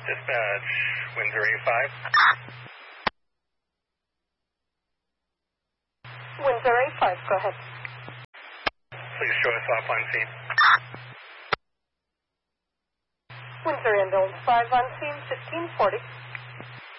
Dispatch, Windsor A5. Windsor A5, go ahead. Please show us off on scene. Windsor Ambulance 5 on scene, 1540.